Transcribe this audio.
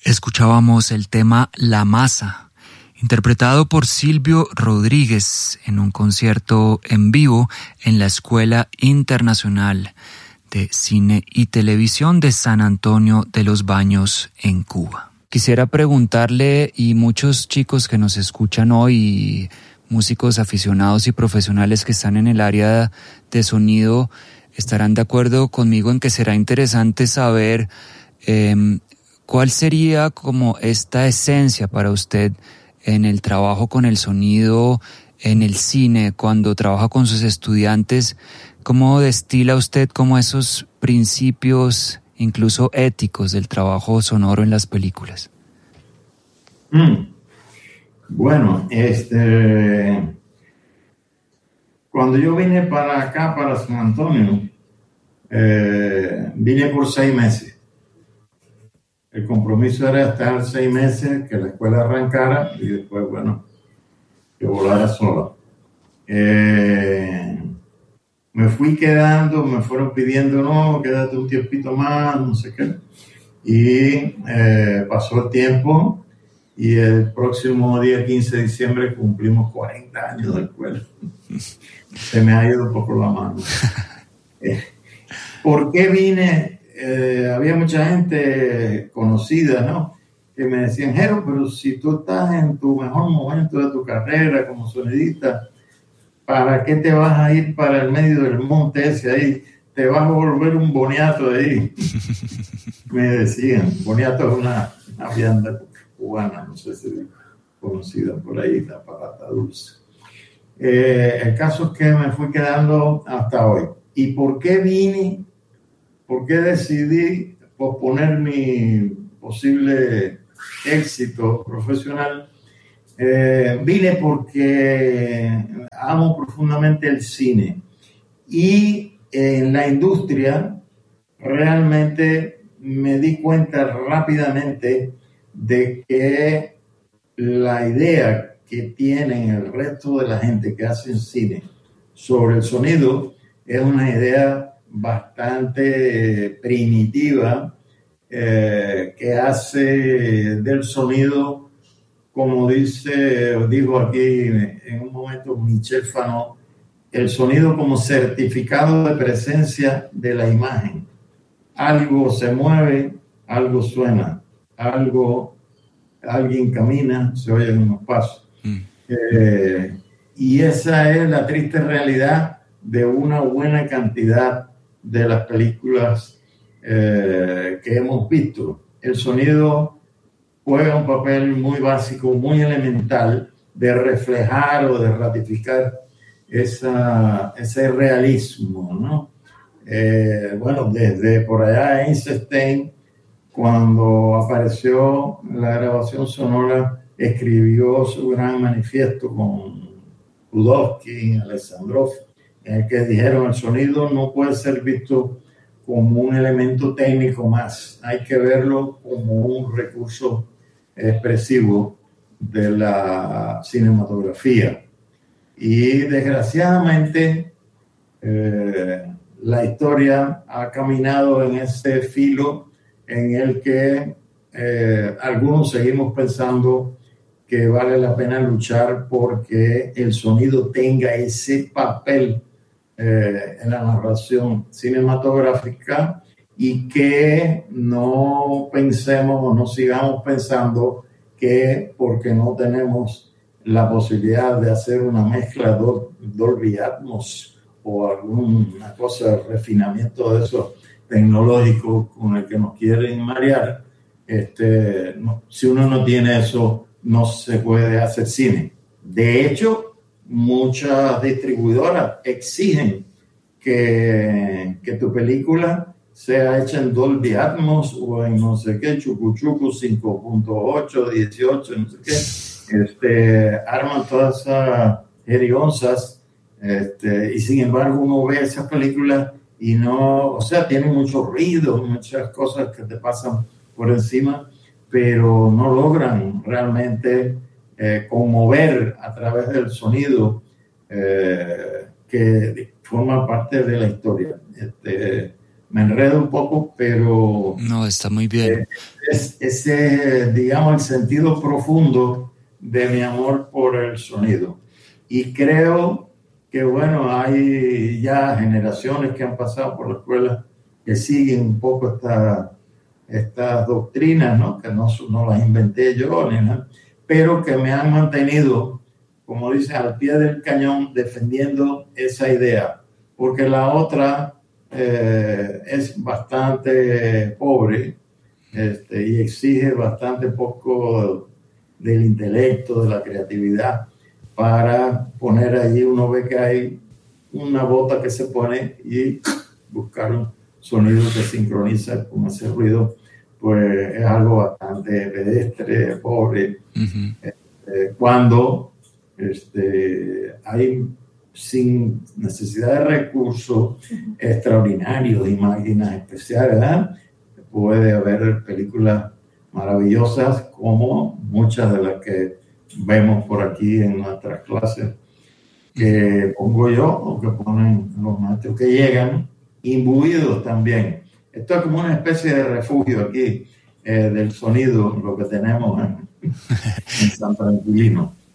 Escuchábamos el tema La Masa, interpretado por Silvio Rodríguez en un concierto en vivo en la Escuela Internacional de Cine y Televisión de San Antonio de los Baños en Cuba. Quisiera preguntarle, y muchos chicos que nos escuchan hoy, músicos aficionados y profesionales que están en el área de sonido, estarán de acuerdo conmigo en que será interesante saber ¿cuál sería como esta esencia para usted en el trabajo con el sonido, en el cine, cuando trabaja con sus estudiantes? ¿Cómo destila usted como esos principios, incluso éticos, del trabajo sonoro en las películas? Bueno, cuando yo vine para acá, para San Antonio, vine por 6 meses. El compromiso era estar 6 meses, que la escuela arrancara y después, bueno, que volara sola. Me fui quedando, me fueron pidiendo, no, quédate un tiempito más, no sé qué. Y pasó el tiempo y el próximo día 15 de diciembre cumplimos 40 años de escuela. Se me ha ido un poco la mano. ¿Por qué vine? Había mucha gente conocida, ¿no? Que me decían, Jero, pero si tú estás en tu mejor momento de tu carrera como sonidista, ¿para qué te vas a ir para el medio del monte ese ahí? Te vas a volver un boniato de ahí. Me decían, boniato es una vianda cubana, no sé si es conocida por ahí, la patata dulce. El caso es que me fui quedando hasta hoy. ¿Y por qué vine? ¿Por qué decidí posponer mi posible éxito profesional? Vine porque amo profundamente el cine y en la industria realmente me di cuenta rápidamente de que la idea que tienen el resto de la gente que hace cine sobre el sonido es una idea bastante primitiva que hace del sonido, como dijo aquí en un momento Michel Fanot, el sonido como certificado de presencia de la imagen. Algo se mueve, algo suena, alguien camina, se oyen unos pasos. Y esa es la triste realidad de una buena cantidad de las películas que hemos visto. El sonido juega un papel muy básico, muy elemental de reflejar o de ratificar ese realismo, ¿no? Bueno, desde por allá Einstein, cuando apareció la grabación sonora, escribió su gran manifiesto con Pudovsky, Alexandrov, en el que dijeron el sonido no puede ser visto como un elemento técnico más, hay que verlo como un recurso expresivo de la cinematografía. Y desgraciadamente la historia ha caminado en ese filo en el que algunos seguimos pensando que vale la pena luchar porque el sonido tenga ese papel en la narración cinematográfica y que no pensemos o no sigamos pensando que porque no tenemos la posibilidad de hacer una mezcla Dolby Atmos o alguna cosa de refinamiento de eso tecnológico con el que nos quieren marear, si uno no tiene eso, no se puede hacer cine. De hecho, muchas distribuidoras exigen que tu película sea hecha en Dolby Atmos o en no sé qué, chucuchucu 5.8, 18, no sé qué. Arman todas esas jerionzas y sin embargo uno ve esas películas y no, o sea, tienen mucho ruido, muchas cosas que te pasan por encima, pero no logran realmente conmover a través del sonido que forma parte de la historia. me enredo un poco, pero No, está muy bien. ese, digamos, el sentido profundo de mi amor por el sonido. Y creo que, bueno, hay ya generaciones que han pasado por la escuela que siguen un poco estas doctrinas, ¿no? Que no las inventé yo, ni nada, pero que me han mantenido, como dicen, al pie del cañón, defendiendo esa idea, porque la otra es bastante pobre, y exige bastante poco del intelecto, de la creatividad, para poner allí. Uno ve que hay una bota que se pone y buscar un sonido que sincroniza con ese ruido, pues es algo bastante pedestre, pobre. Cuando hay, sin necesidad de recursos extraordinarios y máquinas especiales, ¿verdad? Puede haber películas maravillosas como muchas de las que vemos por aquí en nuestras clases, que pongo yo o que ponen los maestros, que llegan imbuidos también. Esto es como una especie de refugio aquí del sonido, lo que tenemos en San Tranquilino.